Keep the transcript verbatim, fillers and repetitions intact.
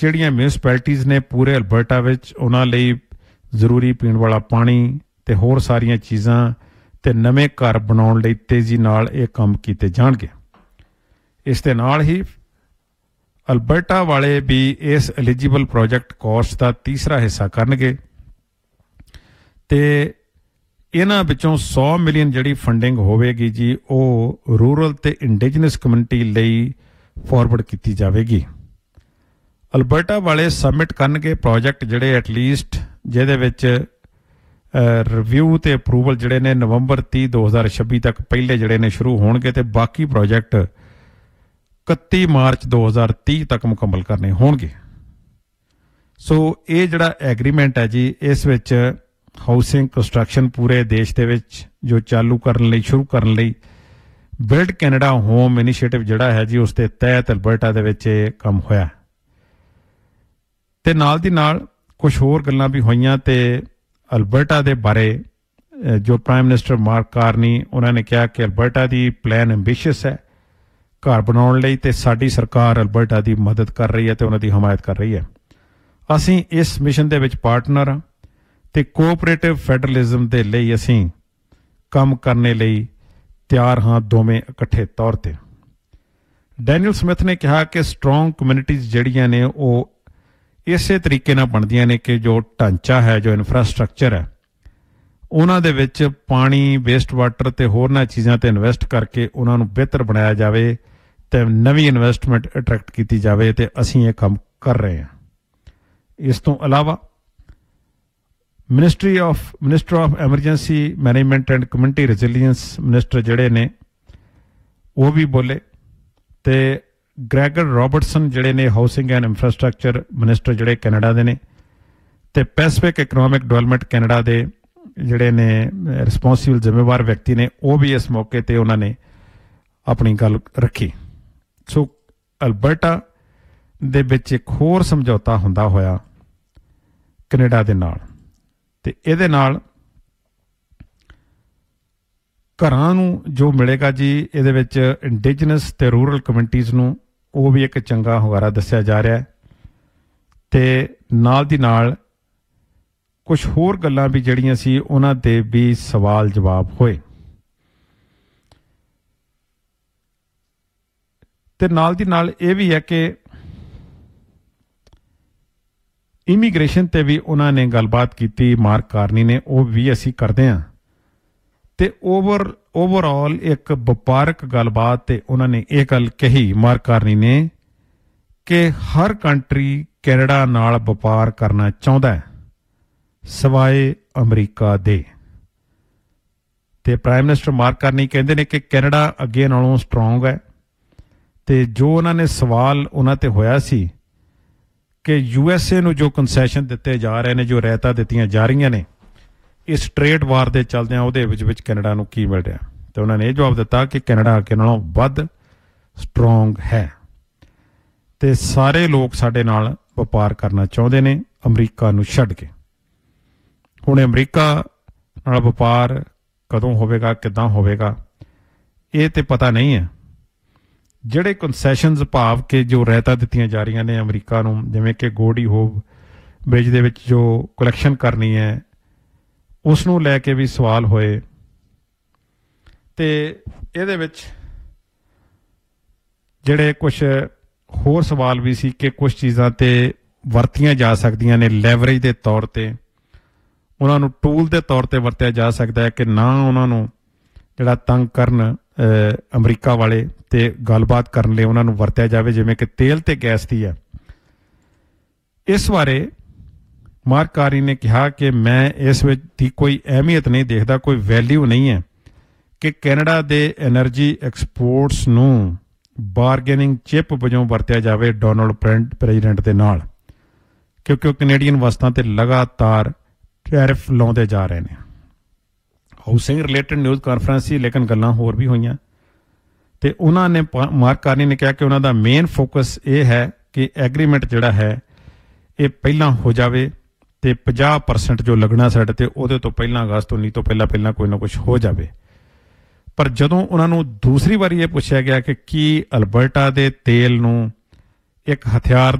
ਜਿਹੜੀਆਂ ਮਿਊਨਿਸਪੈਲਿਟੀਜ਼ ਨੇ ਪੂਰੇ ਅਲਬਰਟਾ ਵਿੱਚ ਉਹਨਾਂ ਲਈ ਜ਼ਰੂਰੀ ਪੀਣ ਵਾਲਾ ਪਾਣੀ ਅਤੇ ਹੋਰ ਸਾਰੀਆਂ ਚੀਜ਼ਾਂ ਅਤੇ ਨਵੇਂ ਘਰ ਬਣਾਉਣ ਲਈ ਤੇਜ਼ੀ ਨਾਲ ਇਹ ਕੰਮ ਕੀਤੇ ਜਾਣਗੇ। ਇਸ ਦੇ ਨਾਲ ਹੀ ਅਲਬਰਟਾ ਵਾਲੇ ਵੀ ਇਸ ਐਲੀਜੀਬਲ ਪ੍ਰੋਜੈਕਟ ਕੋਸਟ ਦਾ ਤੀਸਰਾ ਹਿੱਸਾ ਕਰਨਗੇ ਅਤੇ ਇਹਨਾਂ ਵਿੱਚੋਂ ਸੌ ਮਿਲੀਅਨ ਜਿਹੜੀ ਫੰਡਿੰਗ ਹੋਵੇਗੀ ਜੀ ਉਹ ਰੂਰਲ ਅਤੇ ਇੰਡੀਜਨਸ ਕਮਿਊਨਿਟੀ ਲਈ ਫਾਰਵਰਡ ਕੀਤੀ ਜਾਵੇਗੀ। ਅਲਬਰਟਾ ਵਾਲੇ ਸਬਮਿਟ ਕਰਨਗੇ ਪ੍ਰੋਜੈਕਟ ਜਿਹੜੇ ਐਟਲੀਸਟ ਜਿਹਦੇ ਵਿੱਚ ਰਿਵਿਊ ਅਤੇ ਅਪਰੂਵਲ ਜਿਹੜੇ ਨੇ ਨਵੰਬਰ ਤੀਹ ਦੋ ਹਜ਼ਾਰ ਛੱਬੀ ਤੱਕ ਪਹਿਲੇ ਜਿਹੜੇ ਨੇ ਸ਼ੁਰੂ ਹੋਣਗੇ ਅਤੇ ਬਾਕੀ ਪ੍ਰੋਜੈਕਟ ਇਕੱਤੀ ਮਾਰਚ ਦੋ ਹਜ਼ਾਰ ਤੀਹ ਤੱਕ ਮੁਕੰਮਲ ਕਰਨੇ ਹੋਣਗੇ। ਸੋ ਇਹ ਜਿਹੜਾ ਐਗਰੀਮੈਂਟ ਹੈ ਜੀ ਇਸ ਵਿੱਚ ਹਾਊਸਿੰਗ ਕੰਸਟਰਕਸ਼ਨ ਪੂਰੇ ਦੇਸ਼ ਦੇ ਵਿੱਚ ਜੋ ਚਾਲੂ ਕਰਨ ਲਈ ਸ਼ੁਰੂ ਕਰਨ ਲਈ ਬਿਲਡ ਕੈਨੇਡਾ ਹੋਮ ਇਨੀਸ਼ੀਏਟਿਵ ਜਿਹੜਾ ਹੈ ਜੀ ਉਸ ਦੇ ਤਹਿਤ ਅਲਬਰਟਾ ਦੇ ਵਿੱਚ ਇਹ ਕੰਮ ਹੋਇਆ ਅਤੇ ਨਾਲ ਦੀ ਨਾਲ ਕੁਛ ਹੋਰ ਗੱਲਾਂ ਵੀ ਹੋਈਆਂ ਅਤੇ ਅਲਬਰਟਾ ਦੇ ਬਾਰੇ ਜੋ ਪ੍ਰਾਈਮ ਮਿਨਿਸਟਰ ਮਾਰਕ ਕਾਰਨੀ ਉਹਨਾਂ ਨੇ ਕਿਹਾ ਕਿ ਅਲਬਰਟਾ ਦੀ ਪਲਾਨ ਐਂਬੀਸ਼ੀਅਸ ਹੈ ਘਰ ਬਣਾਉਣ ਲਈ ਅਤੇ ਸਾਡੀ ਸਰਕਾਰ ਅਲਬਰਟਾ ਦੀ ਮਦਦ ਕਰ ਰਹੀ ਹੈ ਅਤੇ ਉਹਨਾਂ ਦੀ ਹਮਾਇਤ ਕਰ ਰਹੀ ਹੈ। ਅਸੀਂ ਇਸ ਮਿਸ਼ਨ ਦੇ ਵਿੱਚ ਪਾਰਟਨਰ ਹਾਂ ਅਤੇ ਕੋਆਪਰੇਟਿਵ ਫੈਡਰਲਿਜ਼ਮ ਦੇ ਲਈ ਅਸੀਂ ਕੰਮ ਕਰਨ ਲਈ ਤਿਆਰ ਹਾਂ ਦੋਵੇਂ ਇਕੱਠੇ ਤੌਰ 'ਤੇ। ਡੈਨੀਅਲ ਸਮਿਥ ਨੇ ਕਿਹਾ ਕਿ ਸਟਰੋਂਗ ਕਮਿਊਨਿਟੀਜ਼ ਜਿਹੜੀਆਂ ਨੇ ਉਹ ਇਸੇ ਤਰੀਕੇ ਨਾਲ ਬਣਦੀਆਂ ਨੇ ਕਿ ਜੋ ਢਾਂਚਾ ਹੈ ਜੋ ਇਨਫਰਾਸਟਰਕਚਰ ਹੈ ਉਹਨਾਂ ਦੇ ਵਿੱਚ ਪਾਣੀ ਵੇਸਟ ਵਾਟਰ ਅਤੇ ਹੋਰਨਾਂ ਚੀਜ਼ਾਂ 'ਤੇ ਇਨਵੈਸਟ ਕਰਕੇ ਉਹਨਾਂ ਨੂੰ ਬਿਹਤਰ ਬਣਾਇਆ ਜਾਵੇ ਅਤੇ ਨਵੀਂ ਇਨਵੈਸਟਮੈਂਟ ਅਟਰੈਕਟ ਕੀਤੀ ਜਾਵੇ ਅਤੇ ਅਸੀਂ ਇਹ ਕੰਮ ਕਰ ਰਹੇ ਹਾਂ। ਇਸ ਤੋਂ ਇਲਾਵਾ ministry of minister of emergency management and community resilience minister ਜਿਹੜੇ ਨੇ ਉਹ ਵੀ ਬੋਲੇ ਅਤੇ ਗ੍ਰੈਗਰ ਰੋਬਰਟਸਨ ਜਿਹੜੇ ਨੇ ਹਾਊਸਿੰਗ ਐਂਡ ਇੰਫਰਾਸਟਰਕਚਰ ਮਿਨਿਸਟਰ ਜਿਹੜੇ ਕੈਨੇਡਾ ਦੇ ਨੇ ਅਤੇ ਪੈਸੀਫਿਕ ਇਕਨੋਮਿਕ ਡਿਵੈਲਪਮੈਂਟ ਕੈਨੇਡਾ ਦੇ ਜਿਹੜੇ ਨੇ ਰਿਸਪੋਂਸੀਬਲ ਜ਼ਿੰਮੇਵਾਰ ਵਿਅਕਤੀ ਨੇ ਉਹ ਵੀ ਇਸ ਮੌਕੇ 'ਤੇ ਉਹਨਾਂ ਨੇ ਆਪਣੀ ਗੱਲ ਰੱਖੀ। ਸੋ ਅਲਬਰਟਾ ਦੇ ਵਿੱਚ ਇੱਕ ਹੋਰ ਸਮਝੌਤਾ ਹੁੰਦਾ ਹੋਇਆ ਕੈਨੇਡਾ ਦੇ ਨਾਲ ਅਤੇ ਇਹਦੇ ਨਾਲ ਘਰਾਂ ਨੂੰ ਜੋ ਮਿਲੇਗਾ ਜੀ ਇਹਦੇ ਵਿੱਚ ਇੰਡੀਜਨਸ ਅਤੇ ਰੂਰਲ ਕਮਿਊਨਿਟੀਜ਼ ਨੂੰ ਉਹ ਵੀ ਇੱਕ ਚੰਗਾ ਹੁੰਗਾਰਾ ਦੱਸਿਆ ਜਾ ਰਿਹਾ ਅਤੇ ਨਾਲ ਦੀ ਨਾਲ ਕੁਛ ਹੋਰ ਗੱਲਾਂ ਵੀ ਜਿਹੜੀਆਂ ਸੀ ਉਹਨਾਂ ਦੇ ਵੀ ਸਵਾਲ ਜਵਾਬ ਹੋਏ ਅਤੇ ਨਾਲ ਦੀ ਨਾਲ ਇਹ ਵੀ ਹੈ ਕਿ ਇਮੀਗ੍ਰੇਸ਼ਨ 'ਤੇ ਵੀ ਉਹਨਾਂ ਨੇ ਗੱਲਬਾਤ ਕੀਤੀ ਮਾਰਕ ਕਾਰਨੀ ਨੇ ਉਹ ਵੀ ਅਸੀਂ ਕਰਦੇ ਹਾਂ ਅਤੇ ਓਵਰ ਓਵਰਆਲ ਇੱਕ ਵਪਾਰਕ ਗੱਲਬਾਤ 'ਤੇ ਉਹਨਾਂ ਨੇ ਇਹ ਗੱਲ ਕਹੀ ਮਾਰਕ ਕਾਰਨੀ ਨੇ ਕਿ ਹਰ ਕੰਟਰੀ ਕੈਨੇਡਾ ਨਾਲ ਵਪਾਰ ਕਰਨਾ ਚਾਹੁੰਦਾ ਹੈ ਸਿਵਾਏ ਅਮਰੀਕਾ ਦੇ ਅਤੇ ਪ੍ਰਾਈਮ ਮਿਨਿਸਟਰ ਮਾਰਕ ਕਾਰਨੀ ਕਹਿੰਦੇ ਨੇ ਕਿ ਕੈਨੇਡਾ ਅੱਗੇ ਨਾਲੋਂ ਸਟਰੋਂਗ ਹੈ ਅਤੇ ਜੋ ਉਹਨਾਂ ਨੇ ਸਵਾਲ ਉਹਨਾਂ 'ਤੇ ਹੋਇਆ ਸੀ ਕਿ ਯੂ ਐਸ ਏ ਨੂੰ ਜੋ ਕੰਸੈਸ਼ਨ ਦਿੱਤੇ ਜਾ ਰਹੇ ਨੇ ਜੋ ਰਿਆਇਤਾਂ ਦਿੱਤੀਆਂ ਜਾ ਰਹੀਆਂ ਨੇ ਇਸ ਟਰੇਡ ਵਾਰ ਦੇ ਚੱਲਦਿਆਂ ਉਹਦੇ ਵਿੱਚ ਵਿੱਚ ਕੈਨੇਡਾ ਨੂੰ ਕੀ ਮਿਲ ਰਿਹਾ ਅਤੇ ਉਹਨਾਂ ਨੇ ਇਹ ਜਵਾਬ ਦਿੱਤਾ ਕਿ ਕੈਨੇਡਾ ਅੱਗੇ ਨਾਲੋਂ ਵੱਧ ਸਟਰੋਂਗ ਹੈ ਅਤੇ ਸਾਰੇ ਲੋਕ ਸਾਡੇ ਨਾਲ ਵਪਾਰ ਕਰਨਾ ਚਾਹੁੰਦੇ ਨੇ ਅਮਰੀਕਾ ਨੂੰ ਛੱਡ ਕੇ। ਹੁਣ ਅਮਰੀਕਾ ਨਾਲ ਵਪਾਰ ਕਦੋਂ ਹੋਵੇਗਾ ਕਿੱਦਾਂ ਹੋਵੇਗਾ ਇਹ ਤਾਂ ਪਤਾ ਨਹੀਂ ਹੈ। ਜਿਹੜੇ ਕੰਸੈਸ਼ਨਜ਼ ਭਾਵ ਕਿ ਜੋ ਰਿਆਇਤਾਂ ਦਿੱਤੀਆਂ ਜਾ ਰਹੀਆਂ ਨੇ ਅਮਰੀਕਾ ਨੂੰ ਜਿਵੇਂ ਕਿ ਗੋਲਡੀ ਹੋਵ ਬ੍ਰਿਜ ਦੇ ਵਿੱਚ ਜੋ ਕਲੈਕਸ਼ਨ ਕਰਨੀ ਹੈ ਉਸ ਨੂੰ ਲੈ ਕੇ ਵੀ ਸਵਾਲ ਹੋਏ ਅਤੇ ਇਹਦੇ ਵਿੱਚ ਜਿਹੜੇ ਕੁਛ ਹੋਰ ਸਵਾਲ ਵੀ ਸੀ ਕਿ ਕੁਛ ਚੀਜ਼ਾਂ 'ਤੇ ਵਰਤੀਆਂ ਜਾ ਸਕਦੀਆਂ ਨੇ ਲੈਵਰੇਜ ਦੇ ਤੌਰ 'ਤੇ ਉਹਨਾਂ ਨੂੰ ਟੂਲ ਦੇ ਤੌਰ 'ਤੇ ਵਰਤਿਆ ਜਾ ਸਕਦਾ ਹੈ ਕਿ ਨਾ ਉਹਨਾਂ ਨੂੰ ਜਿਹੜਾ ਤੰਗ ਕਰਨ ਅਮਰੀਕਾ ਵਾਲੇ ਅਤੇ ਗੱਲਬਾਤ ਕਰਨ ਲਈ ਉਹਨਾਂ ਨੂੰ ਵਰਤਿਆ ਜਾਵੇ ਜਿਵੇਂ ਕਿ ਤੇਲ ਅਤੇ ਗੈਸ ਦੀ ਹੈ। ਇਸ ਬਾਰੇ ਮਾਰਕ ਕਾਰਨੀ ਨੇ ਕਿਹਾ ਕਿ ਮੈਂ ਇਸ ਵਿੱਚ ਦੀ ਕੋਈ ਅਹਿਮੀਅਤ ਨਹੀਂ ਦੇਖਦਾ ਕੋਈ ਵੈਲਿਊ ਨਹੀਂ ਹੈ ਕਿ ਕੈਨੇਡਾ ਦੇ ਐਨਰਜੀ ਐਕਸਪੋਰਟਸ ਨੂੰ ਬਾਰਗੇਨਿੰਗ ਚਿਪ ਵਜੋਂ ਵਰਤਿਆ ਜਾਵੇ ਡੋਨਲਡ ਪ੍ਰੈਜ਼ੀਡੈਂਟ ਦੇ ਨਾਲ ਕਿਉਂਕਿ ਉਹ ਕੈਨੇਡੀਅਨ ਵਸਤਾਂ 'ਤੇ ਲਗਾਤਾਰ ਟੈਰਿਫ ਲਾਉਂਦੇ ਜਾ ਰਹੇ ਨੇ। ਹਾਊਸਿੰਗ ਰਿਲੇਟਡ ਨਿਊਜ਼ ਕਾਨਫਰੰਸ ਸੀ ਲੇਕਿਨ ਗੱਲਾਂ ਹੋਰ ਵੀ ਹੋਈਆਂ ਅਤੇ ਉਹਨਾਂ ਨੇ ਮਾਰਕ ਕਾਰਨੀ ਨੇ ਕਿਹਾ ਕਿ ਉਹਨਾਂ ਦਾ ਮੇਨ ਫੋਕਸ ਇਹ ਹੈ ਕਿ ਐਗਰੀਮੈਂਟ ਜਿਹੜਾ ਹੈ ਇਹ ਪਹਿਲਾਂ ਹੋ ਜਾਵੇ ਅਤੇ ਪੰਜਾਹ ਪਰਸੈਂਟ ਜੋ ਲੱਗਣਾ ਸਾਡੇ 'ਤੇ ਉਹਦੇ ਤੋਂ ਪਹਿਲਾਂ ਅਗਸਤ ਉੱਨੀ ਤੋਂ ਪਹਿਲਾਂ ਪਹਿਲਾਂ ਕੋਈ ਨਾ ਕੁਛ ਹੋ ਜਾਵੇ। ਪਰ ਜਦੋਂ ਉਹਨਾਂ ਨੂੰ ਦੂਸਰੀ ਵਾਰੀ ਇਹ ਪੁੱਛਿਆ ਗਿਆ ਕਿ ਕੀ ਅਲਬਰਟਾ ਦੇ ਤੇਲ ਨੂੰ ਇੱਕ ਹਥਿਆਰ